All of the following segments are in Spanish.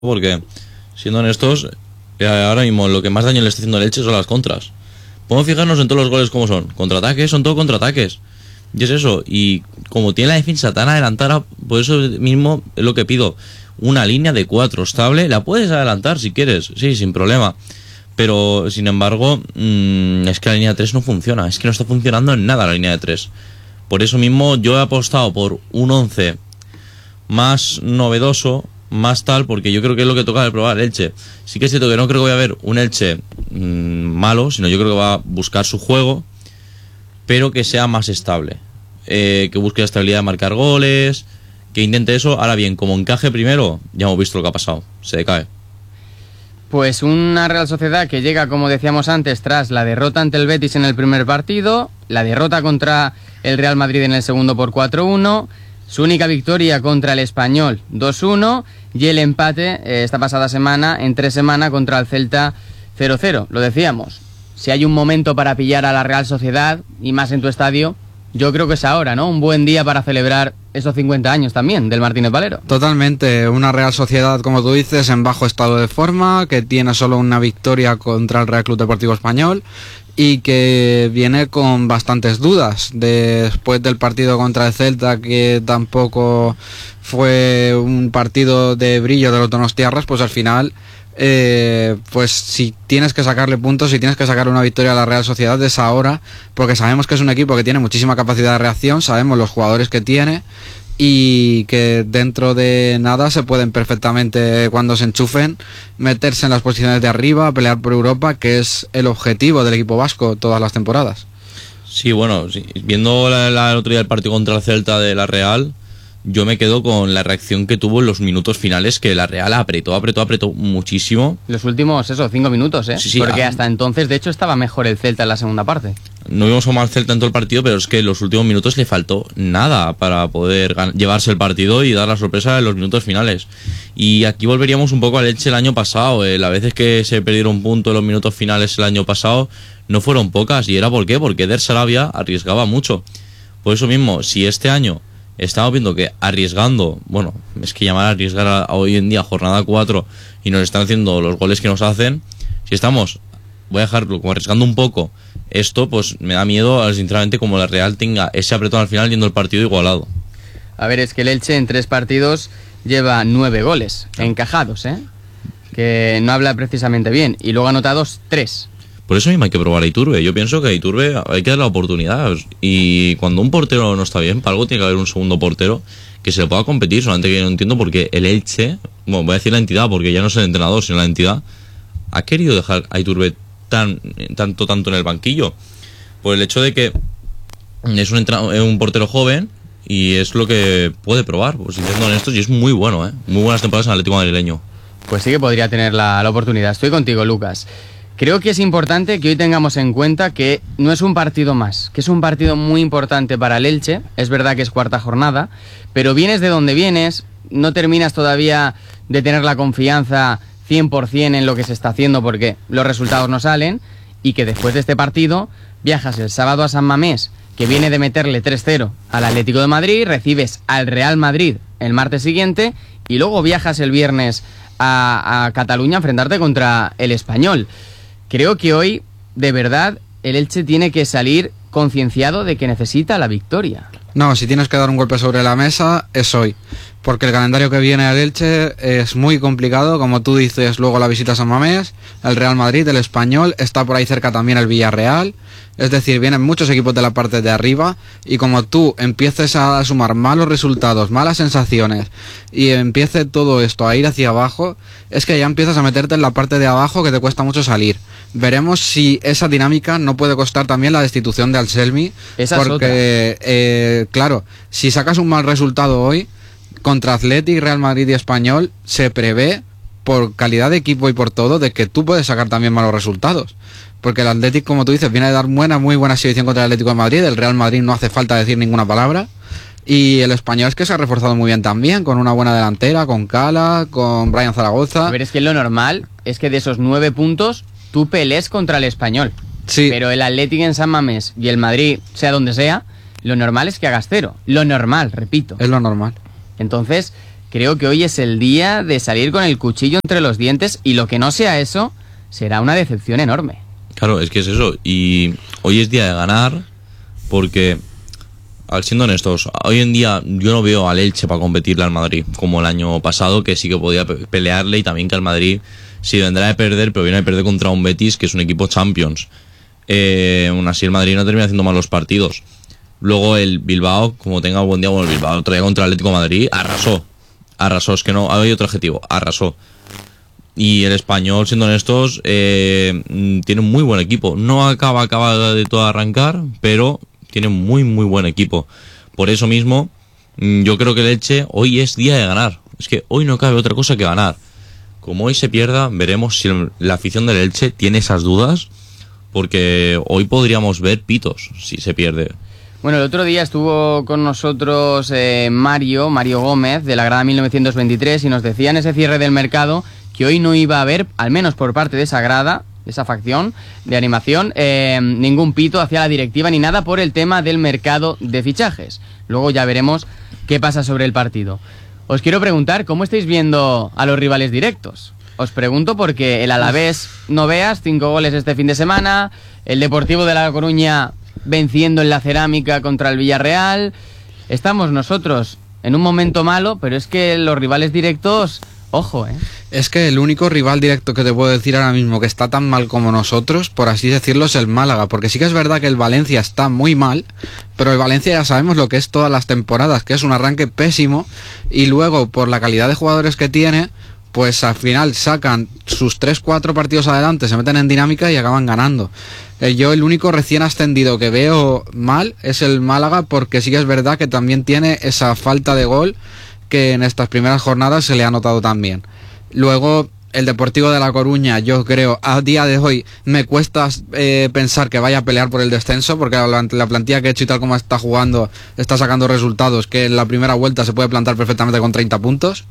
porque, siendo honestos, ahora mismo lo que más daño le está haciendo el Elche son las contras. Podemos fijarnos en todos los goles como son. Contraataques, son todo contraataques. Y es eso. Y como tiene la defensa tan adelantada, por eso mismo es lo que pido. Una línea de 4 estable, la puedes adelantar si quieres, sí, sin problema. Pero, sin embargo, es que la línea de 3 no funciona. Es que no está funcionando en nada la línea de 3. Por eso mismo yo he apostado por un 11 más novedoso, más tal, porque yo creo que es lo que toca de probar el Elche. Sí que es cierto que no creo que vaya a haber un Elche malo, sino yo creo que va a buscar su juego, pero que sea más estable. Que busque la estabilidad de marcar goles, que intente eso. Ahora bien, como encaje primero, ya hemos visto lo que ha pasado. Se decae. Pues una Real Sociedad que llega, como decíamos antes, tras la derrota ante el Betis en el primer partido, la derrota contra el Real Madrid en el segundo por 4-1, su única victoria contra el Español 2-1 y el empate esta pasada semana, en 3 semanas, contra el Celta 0-0. Lo decíamos, si hay un momento para pillar a la Real Sociedad, y más en tu estadio, yo creo que es ahora, ¿no? Un buen día para celebrar esos 50 años también del Martínez Valero. Totalmente, una Real Sociedad, como tú dices, en bajo estado de forma, que tiene solo una victoria contra el Real Club Deportivo Español y que viene con bastantes dudas después del partido contra el Celta, que tampoco fue un partido de brillo de los donostiarras. Pues al final, pues si tienes que sacarle puntos, si tienes que sacar una victoria a la Real Sociedad es ahora, porque sabemos que es un equipo que tiene muchísima capacidad de reacción, sabemos los jugadores que tiene y que dentro de nada se pueden perfectamente, cuando se enchufen, meterse en las posiciones de arriba, pelear por Europa, que es el objetivo del equipo vasco todas las temporadas. Sí, bueno, sí. Viendo el otro día el partido contra el Celta de la Real, yo me quedo con la reacción que tuvo en los minutos finales, que la Real apretó muchísimo. Los últimos, 5 minutos, ¿eh? Sí, porque hasta entonces, de hecho, estaba mejor el Celta en la segunda parte. No vimos a mal Celta en todo el partido, pero es que en los últimos minutos le faltó nada para poder llevarse el partido y dar la sorpresa en los minutos finales. Y aquí volveríamos un poco al Elche el año pasado. Las veces que se perdieron puntos en los minutos finales el año pasado no fueron pocas. ¿Y era por qué? Porque Eder Sarabia arriesgaba mucho. Por eso mismo, si este año estamos viendo que arriesgando, bueno, es que llamar a arriesgar a hoy en día jornada 4 y nos están haciendo los goles que nos hacen, si estamos, voy a dejarlo como arriesgando un poco esto, pues me da miedo, sinceramente, como la Real tenga ese apretón al final yendo el partido igualado. A ver, es que el Elche en 3 partidos lleva 9 goles encajados, que no habla precisamente bien, y luego anotados 3. Por eso mismo hay que probar a Iturbe. Yo pienso que a Iturbe hay que dar la oportunidad. Y cuando un portero no está bien, para algo tiene que haber un segundo portero que se le pueda competir. Solamente que yo no entiendo por qué el Elche, bueno, voy a decir la entidad porque ya no es el entrenador, sino la entidad, ha querido dejar a Iturbe tanto en el banquillo. Por el hecho de que es un portero joven y es lo que puede probar, pues siendo honestos, y es muy bueno, muy buenas temporadas en el Atlético madrileño. Pues sí que podría tener la oportunidad. Estoy contigo, Lucas. Creo que es importante que hoy tengamos en cuenta que no es un partido más, que es un partido muy importante para el Elche. Es verdad que es 4ª jornada, pero vienes de donde vienes, no terminas todavía de tener la confianza 100% en lo que se está haciendo porque los resultados no salen, y que después de este partido viajas el sábado a San Mamés, que viene de meterle 3-0 al Atlético de Madrid, recibes al Real Madrid el martes siguiente y luego viajas el viernes a Cataluña a enfrentarte contra el Español. Creo que hoy, de verdad, el Elche tiene que salir concienciado de que necesita la victoria. No, si tienes que dar un golpe sobre la mesa, es hoy. Porque el calendario que viene al Elche es muy complicado, como tú dices, luego la visita a San Mamés, el Real Madrid, el Español, está por ahí cerca también el Villarreal. Es decir, vienen muchos equipos de la parte de arriba y como tú empieces a sumar malos resultados, malas sensaciones y empiece todo esto a ir hacia abajo, es que ya empiezas a meterte en la parte de abajo que te cuesta mucho salir. Veremos si esa dinámica no puede costar también la destitución de Anselmi, porque, claro, si sacas un mal resultado hoy, contra Athletic, Real Madrid y Español, se prevé, por calidad de equipo y por todo, de que tú puedes sacar también malos resultados. Porque el Athletic, como tú dices, viene a dar muy buena exhibición contra el Atlético de Madrid. El Real Madrid no hace falta decir ninguna palabra. Y el Español es que se ha reforzado muy bien también, con una buena delantera, con Cala, con Brian Zaragoza. A ver, es que lo normal es que de esos 9 puntos tú pelees contra el Español. Sí. Pero el Athletic en San Mamés y el Madrid, sea donde sea, lo normal es que hagas 0. Lo normal, repito. Es lo normal. Entonces, creo que hoy es el día de salir con el cuchillo entre los dientes, y lo que no sea eso será una decepción enorme. Claro, es que es eso. Y hoy es día de ganar, porque, siendo honestos, hoy en día yo no veo al Elche para competirle al Madrid, como el año pasado, que sí que podía pelearle, y también que al Madrid sí vendrá de perder, pero viene de perder contra un Betis, que es un equipo Champions. Aún así el Madrid no termina haciendo malos partidos. Luego el Bilbao, como tenga buen día, bueno, el Bilbao otro día contra el Atlético de Madrid, arrasó, es que no hay otro adjetivo, arrasó. Y el Español, siendo honestos, tiene un muy buen equipo. No acaba de todo arrancar, pero tiene muy buen equipo. Por eso mismo, yo creo que el Elche hoy es día de ganar. Es que hoy no cabe otra cosa que ganar. Como hoy se pierda, veremos si la afición del Elche tiene esas dudas, porque hoy podríamos ver pitos si se pierde. Bueno, el otro día estuvo con nosotros Mario Gómez, de la grada 1923, y nos decía en ese cierre del mercado que hoy no iba a haber, al menos por parte de esa grada, de esa facción de animación, ningún pito hacia la directiva ni nada por el tema del mercado de fichajes. Luego ya veremos qué pasa sobre el partido. Os quiero preguntar, ¿cómo estáis viendo a los rivales directos? Os pregunto porque el Alavés, no veas, 5 goles este fin de semana, el Deportivo de La Coruña venciendo en la Cerámica contra el Villarreal. Estamos nosotros en un momento malo, pero es que los rivales directos, ojo, Es que el único rival directo que te puedo decir ahora mismo que está tan mal como nosotros, por así decirlo, es el Málaga, porque sí que es verdad que el Valencia está muy mal, pero el Valencia ya sabemos lo que es todas las temporadas, que es un arranque pésimo, y luego por la calidad de jugadores que tiene, pues al final sacan sus 3-4 partidos adelante, se meten en dinámica y acaban ganando. Yo el único recién ascendido que veo mal es el Málaga, porque sí que es verdad que también tiene esa falta de gol que en estas primeras jornadas se le ha notado también. Luego el Deportivo de La Coruña, yo creo, a día de hoy me cuesta pensar que vaya a pelear por el descenso, porque la plantilla que he hecho y tal como está jugando está sacando resultados que en la primera vuelta se puede plantar perfectamente con 30 puntos.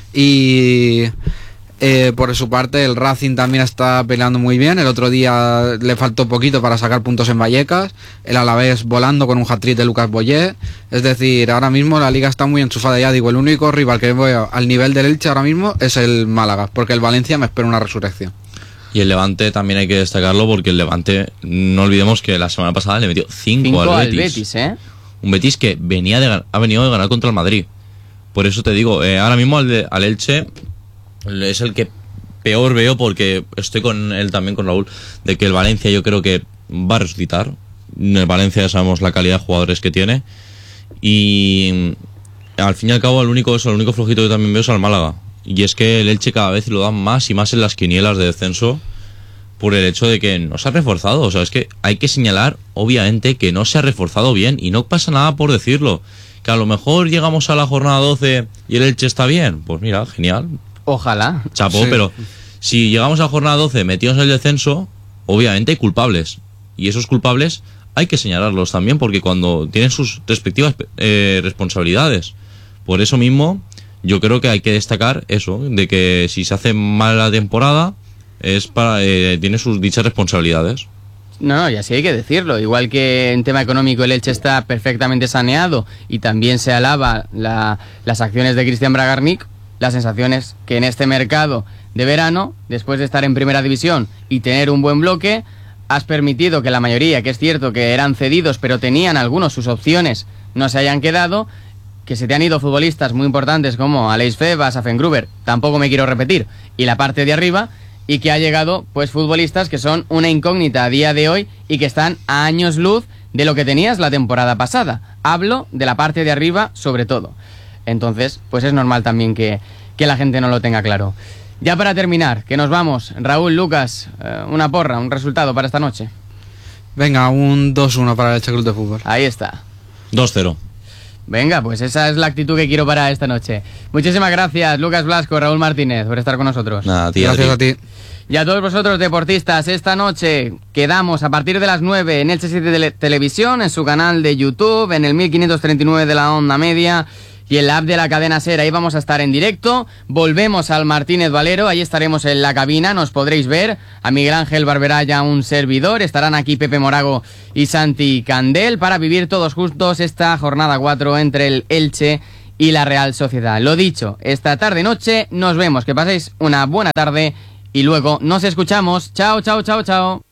Y por su parte el Racing también está peleando muy bien. El otro día le faltó poquito para sacar puntos en Vallecas. El Alavés volando con un hat-trick de Lucas Boyé. Es decir, ahora mismo la liga está muy enchufada. Ya digo, el único rival que veo al nivel del Elche ahora mismo es el Málaga, porque el Valencia me espera una resurrección. Y el Levante también hay que destacarlo, porque el Levante, no olvidemos que la semana pasada le metió 5 al Betis. Un Betis que ha venido de ganar contra el Madrid. Por eso te digo, ahora mismo al Elche es el que peor veo, porque estoy con él también, con Raúl, de que el Valencia yo creo que va a resucitar. En el Valencia ya sabemos la calidad de jugadores que tiene, y al fin y al cabo el único flojito que también veo es al Málaga, y es que el Elche cada vez lo dan más y más en las quinielas de descenso, por el hecho de que no se ha reforzado. O sea, es que hay que señalar obviamente que no se ha reforzado bien, y no pasa nada por decirlo. Que a lo mejor llegamos a la jornada 12 y el Elche está bien, pues mira, genial. Ojalá. Chapó, sí. Pero si llegamos a la jornada 12 metidos en el descenso, obviamente hay culpables. Y esos culpables hay que señalarlos también, porque cuando tienen sus respectivas responsabilidades. Por eso mismo, yo creo que hay que destacar eso, de que si se hace mal la temporada, tiene sus dichas responsabilidades. No, y así hay que decirlo. Igual que en tema económico el Elche está perfectamente saneado y también se alaba las acciones de Cristian Bragarnik, las sensaciones que en este mercado de verano, después de estar en primera división y tener un buen bloque, has permitido que la mayoría, que es cierto que eran cedidos pero tenían algunos sus opciones, no se hayan quedado, que se te han ido futbolistas muy importantes como Aleix Febas, Afengruber, tampoco me quiero repetir, y la parte de arriba, y que ha llegado pues futbolistas que son una incógnita a día de hoy y que están a años luz de lo que tenías la temporada pasada. Hablo de la parte de arriba sobre todo. Entonces, pues es normal también que la gente no lo tenga claro. Ya para terminar, que nos vamos. Raúl, Lucas, una porra, un resultado para esta noche. Venga, un 2-1 para el Elche Club de Fútbol. Ahí está. 2-0. Venga, pues esa es la actitud que quiero para esta noche. Muchísimas gracias, Lucas Blasco, Raúl Martínez, por estar con nosotros. Nada, gracias a ti. Y a todos vosotros, deportistas, esta noche quedamos a partir de las 9 en Elche City Televisión, en su canal de YouTube, en el 1539 de la onda media y en la app de la cadena SER. Ahí vamos a estar en directo. Volvemos al Martínez Valero, ahí estaremos en la cabina, nos podréis ver. A Miguel Ángel Barberaya, un servidor. Estarán aquí Pepe Morago y Santi Candel para vivir todos juntos esta jornada 4 entre el Elche y la Real Sociedad. Lo dicho, esta tarde-noche nos vemos. Que paséis una buena tarde y luego nos escuchamos. Chao, chao, chao, chao.